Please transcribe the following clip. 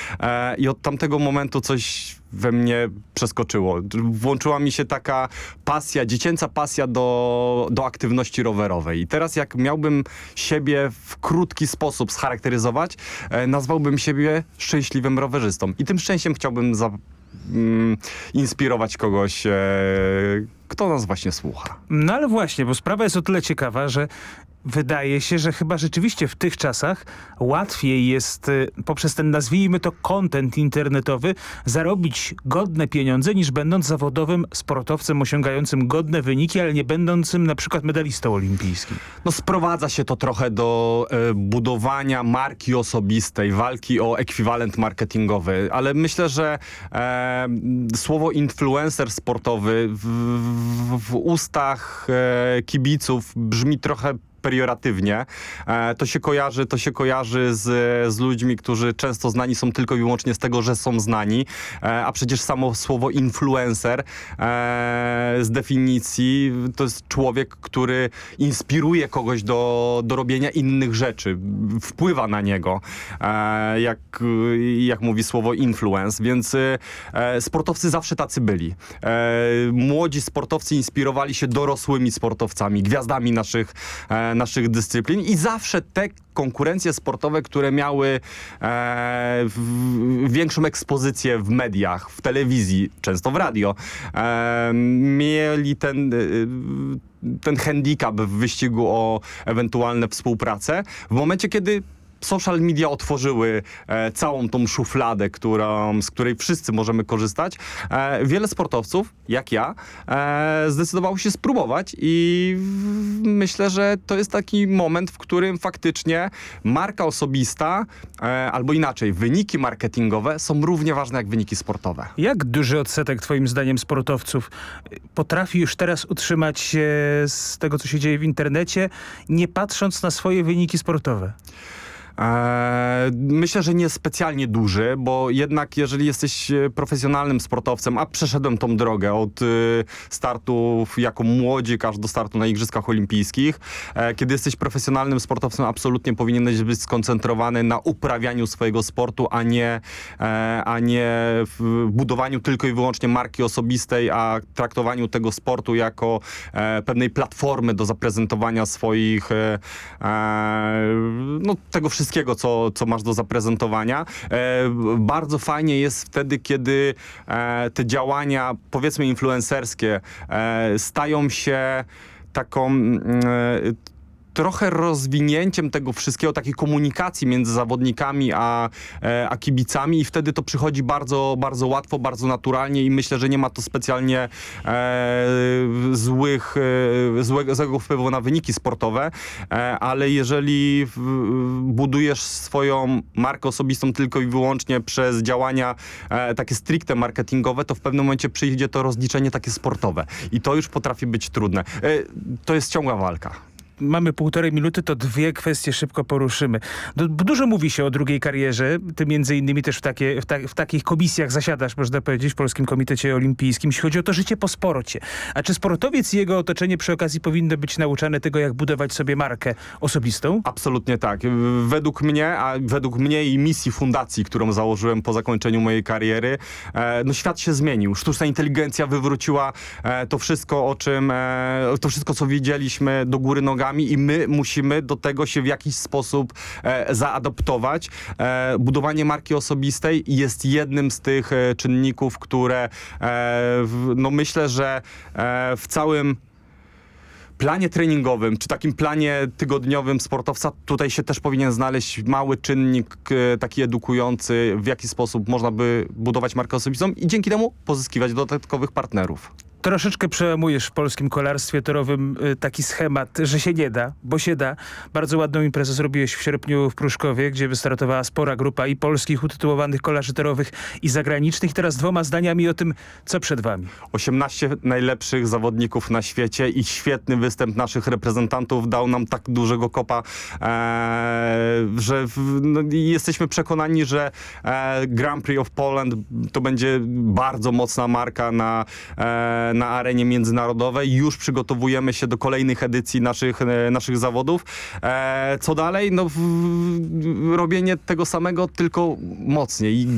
I od tamtego momentu coś we mnie przeskoczyło. Włączyła mi się taka pasja, dziecięca pasja do aktywności rowerowej. I teraz jak miałbym siebie w krótki sposób scharakteryzować, nazwałbym siebie szczęśliwym rowerzystą. I tym szczęściem chciałbym inspirować kogoś, kto nas właśnie słucha. No ale właśnie, bo sprawa jest o tyle ciekawa, że wydaje się, że chyba rzeczywiście w tych czasach łatwiej jest poprzez ten, nazwijmy to, content internetowy zarobić godne pieniądze, niż będąc zawodowym sportowcem osiągającym godne wyniki, ale nie będącym na przykład medalistą olimpijskim. No sprowadza się to trochę do budowania marki osobistej, walki o ekwiwalent marketingowy, ale myślę, że słowo influencer sportowy w ustach kibiców brzmi trochę pejoratywnie. To się kojarzy z ludźmi, którzy często znani są tylko i wyłącznie z tego, że są znani, a przecież samo słowo influencer z definicji to jest człowiek, który inspiruje kogoś do robienia innych rzeczy, wpływa na niego, jak mówi słowo influence, więc sportowcy zawsze tacy byli. Młodzi sportowcy inspirowali się dorosłymi sportowcami, gwiazdami naszych dyscyplin i zawsze te konkurencje sportowe, które miały większą ekspozycję w mediach, w telewizji, często w radio, mieli ten handicap w wyścigu o ewentualne współpracę. W momencie, kiedy social media otworzyły całą tą szufladę, z której wszyscy możemy korzystać. Wiele sportowców, jak ja, zdecydowało się spróbować i myślę, że to jest taki moment, w którym faktycznie marka osobista, albo inaczej, wyniki marketingowe są równie ważne jak wyniki sportowe. Jak duży odsetek twoim zdaniem sportowców potrafi już teraz utrzymać się z tego, co się dzieje w internecie, nie patrząc na swoje wyniki sportowe? Myślę, że nie specjalnie duży, bo jednak jeżeli jesteś profesjonalnym sportowcem, a przeszedłem tą drogę od startu jako młodzik aż do startu na Igrzyskach Olimpijskich, kiedy jesteś profesjonalnym sportowcem, absolutnie powinieneś być skoncentrowany na uprawianiu swojego sportu, a nie w budowaniu tylko i wyłącznie marki osobistej, a traktowaniu tego sportu jako pewnej platformy do zaprezentowania swoich tego wszystkiego, co masz do zaprezentowania. Bardzo fajnie jest wtedy, kiedy te działania, powiedzmy influencerskie, stają się taką trochę rozwinięciem tego wszystkiego, takiej komunikacji między zawodnikami a kibicami i wtedy to przychodzi bardzo, bardzo łatwo, bardzo naturalnie i myślę, że nie ma to specjalnie złego wpływu na wyniki sportowe, ale jeżeli budujesz swoją markę osobistą tylko i wyłącznie przez działania takie stricte marketingowe, to w pewnym momencie przyjdzie to rozliczenie takie sportowe i to już potrafi być trudne. To jest ciągła walka. Mamy 1,5 minuty, to dwie kwestie szybko poruszymy. Dużo mówi się o drugiej karierze. Ty między innymi też w takich komisjach zasiadasz, można powiedzieć, w Polskim Komitecie Olimpijskim, jeśli chodzi o to życie po sporcie. A czy sportowiec i jego otoczenie przy okazji powinno być nauczane tego, jak budować sobie markę osobistą? Absolutnie tak. Według mnie i misji fundacji, którą założyłem po zakończeniu mojej kariery, świat się zmienił. Sztuczna inteligencja wywróciła to wszystko, co widzieliśmy do góry nogami i my musimy do tego się w jakiś sposób zaadaptować. Budowanie marki osobistej jest jednym z tych czynników, które myślę, że w całym planie treningowym, czy takim planie tygodniowym sportowca, tutaj się też powinien znaleźć mały czynnik taki edukujący, w jaki sposób można by budować markę osobistą i dzięki temu pozyskiwać dodatkowych partnerów. Troszeczkę przełamujesz w polskim kolarstwie torowym taki schemat, że się nie da, bo się da. Bardzo ładną imprezę zrobiłeś w sierpniu w Pruszkowie, gdzie wystartowała spora grupa i polskich utytułowanych kolarzy torowych i zagranicznych. Teraz 2 zdaniami o tym, co przed wami. 18 najlepszych zawodników na świecie i świetny występ naszych reprezentantów dał nam tak dużego kopa, że jesteśmy przekonani, że Grand Prix of Poland to będzie bardzo mocna marka na arenie międzynarodowej. Już przygotowujemy się do kolejnych edycji naszych zawodów. Co dalej? Robienie tego samego, tylko mocniej.